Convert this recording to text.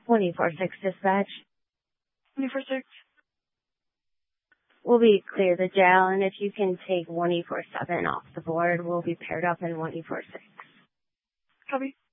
24-6 dispatch. 24-6. We'll be clear the jail, and if you can take 24-7 off the board, we'll be paired up in 24-6. Copy.